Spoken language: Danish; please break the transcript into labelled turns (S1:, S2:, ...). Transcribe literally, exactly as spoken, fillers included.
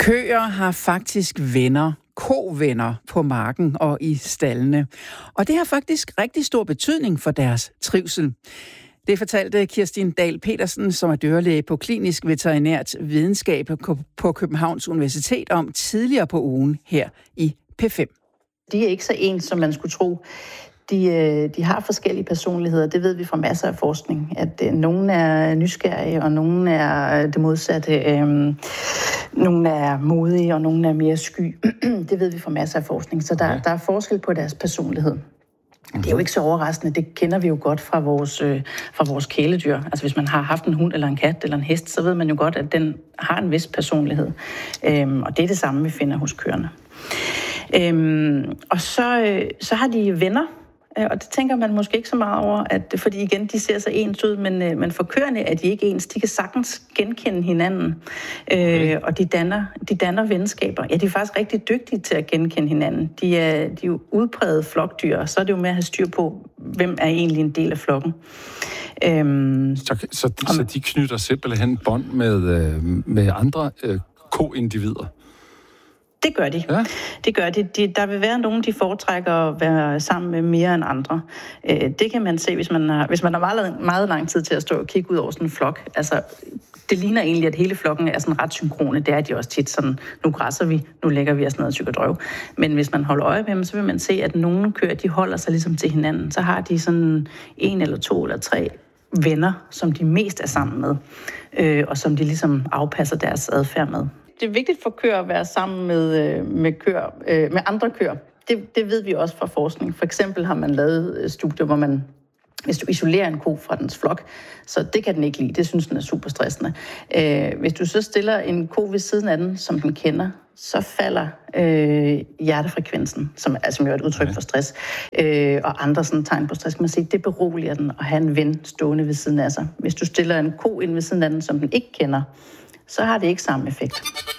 S1: Køer har faktisk venner, kovenner på marken og i staldene. Og det har faktisk rigtig stor betydning for deres trivsel. Det fortalte Kirstin Dahl Petersen, som er dyrlæge på Klinisk Veterinært Videnskab på Københavns Universitet, om tidligere på ugen her i P fem.
S2: De er ikke så ens, som man skulle tro. De, de har forskellige personligheder. Det ved vi fra masser af forskning. At øh, nogle er nysgerrige, og nogle er det modsatte. Øh, nogle er modige, og nogle er mere sky. Det ved vi fra masser af forskning. Så der, okay. der er forskel på deres personlighed. Okay. Det er jo ikke så overraskende. Det kender vi jo godt fra vores, øh, fra vores kæledyr. Altså hvis man har haft en hund eller en kat eller en hest, så ved man jo godt, at den har en vis personlighed. Øh, og det er det samme, vi finder hos køerne. Øh, og så, øh, så har de venner. Og det tænker man måske ikke så meget over, at, fordi igen, de ser så ens ud, men, men for køerne er de ikke ens. De kan sagtens genkende hinanden, okay. øh, og de danner, de danner venskaber. Ja, de er faktisk rigtig dygtige til at genkende hinanden. De er, de er jo udpræget flokdyr, og så er det jo med at have styr på, hvem er egentlig en del af flokken. Øhm,
S3: så, så, de, så de knytter simpelthen bånd med, med andre øh, ko-individer?
S2: Det gør de. Ja. Det gør de. de. Der vil være nogen, de foretrækker at være sammen med mere end andre. Det kan man se, hvis man har, hvis man har meget, meget lang tid til at stå og kigge ud over sådan en flok. Altså, det ligner egentlig, at hele flokken er sådan ret synkrone. Det er de også tit sådan, nu græsser vi, nu lægger vi os ned og psykodrøv. Men hvis man holder øje med dem, så vil man se, at nogle køer, de holder sig ligesom til hinanden. Så har de sådan en eller to eller tre venner, som de mest er sammen med, og som de ligesom afpasser deres adfærd med. Det er vigtigt for køer at være sammen med, med, køer, med andre køer. Det, det ved vi også fra forskning. For eksempel har man lavet studier, hvor man, hvis du isolerer en ko fra dens flok, så det kan den ikke lide. Det synes den er super stressende. Hvis du så stiller en ko ved siden af den, som den kender, så falder øh, hjertefrekvensen, som, altså, som jo er et udtryk for stress, øh, og andre sådan tegn på stress, kan man sige, det beroliger den at have en ven stående ved siden af sig. Hvis du stiller en ko ind ved siden af den, som den ikke kender, så har det ikke samme effekt.